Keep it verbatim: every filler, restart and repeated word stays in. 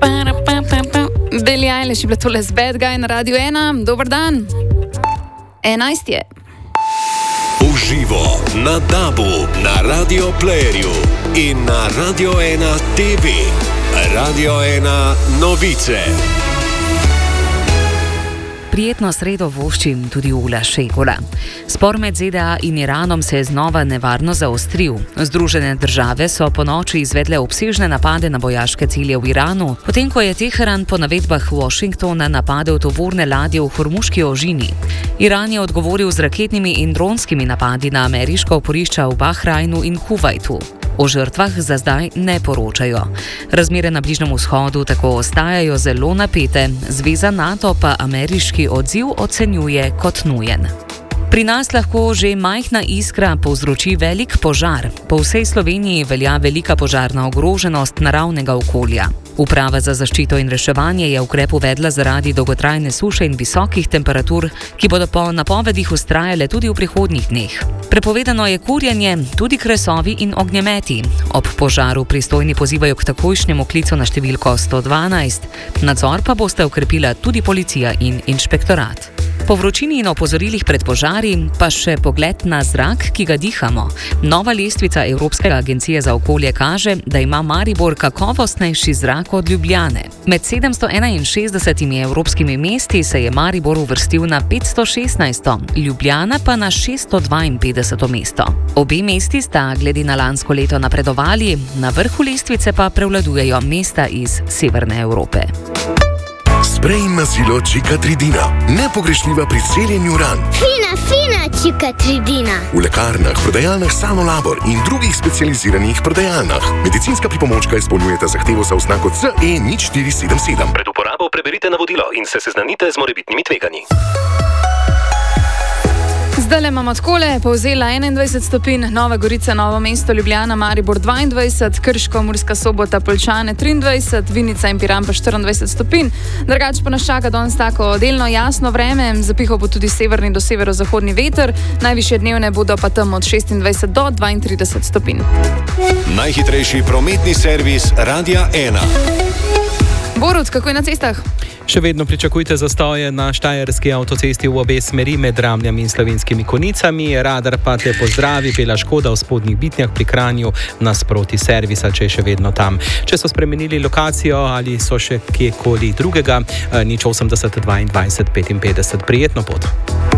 Billie Eilish je bila tole z Bad Guy na Radio ena. Dober dan. enajst je. Uživo na Dabu, na Radio Playerju in na Radio ena T V. Radio ena novice. Prijetno sredo voščim tudi Ula Šegola. Spor med Z D A in Iranom se je znova nevarno zaostril. Združene države so ponoči izvedle obsežne napade na vojaške cilje v Iranu, potem ko je Teheran po navedbah Washingtona napadel tovorne ladje v Hormuški ožini. Iran je odgovoril z raketnimi in dronskimi napadi na ameriška oporišča v Bahrajnu in Kuvajtu. O žrtvah za zdaj ne poročajo. Razmere na Bližnjem vzhodu tako ostajajo zelo napete, Zveza NATO pa ameriški odziv ocenjuje kot nujen. Pri nas lahko že majhna iskra povzroči velik požar. Po vsej Sloveniji velja velika požarna ogroženost naravnega okolja. Uprava za zaščito in reševanje je ukrep uvedla zaradi dolgotrajne suše in visokih temperatur, ki bodo po napovedih vztrajale tudi v prihodnjih dneh. Prepovedano je kurjenje, tudi kresovi in ognjemeti. Ob požaru pristojni pozivajo k takojšnjemu klicu na številko sto dvanajst. Nadzor pa boste ukrepila tudi policija in inšpektorat. Po vročini in opozorilih pred požari pa še pogled na zrak, ki ga dihamo. Nova lestvica Evropske agencije za okolje kaže, da ima Maribor kakovostnejši zrak od Ljubljane. Med sedemsto enainšestdesetimi evropskimi mesti se je Maribor uvrstil na petsto šestnajsto, Ljubljana pa na šeststo dvainpetdeseto mesto. Obe mesti sta glede na lansko leto napredovali, na vrhu lestvice pa prevladujejo mesta iz severne Evrope. Sprej mazilo Čikatridina. Nepogrešljiva pri celjenju ran. Fina, fina Čikatridina. V lekarnah, prodajalnah Sanolabor in drugih specializiranih prodajalnah. Medicinska pripomočka izpolnjujeta zahtevo za oznako C E nič štiri sedem sedem. Pred uporabo preberite navodilo in se seznanite z morebitnimi tveganji. Zdaj imamo takole, Povzela enaindvajset stopinj, Nova Gorica, Novo mesto, Ljubljana, Maribor dvaindvajset, Krško, Murska Sobota, Poljčane triindvajset, Vinica in Piran pa štiriindvajset stopinj. Drugače pa nas čaka danes tako delno jasno vreme, zapihal bo tudi severni do severozahodni veter, najvišje dnevne bodo pa tam od šestindvajset do dvaintrideset stopinj. Najhitrejši prometni servis Radia ena. Borut, kako je na cestah? Še vedno pričakujte zastoje na štajerski avtocesti v obe smeri med Ramljami in Slovenskimi Konicami. Radar pa te pozdravi, Bela Škoda v Spodnjih Bitnjah pri Kranju nasproti servisa, če je še vedno tam. Če so spremenili lokacijo ali so še kjekoli drugega, nič osemdeset dvaindvajset petinpetdeset. Prijetno pot.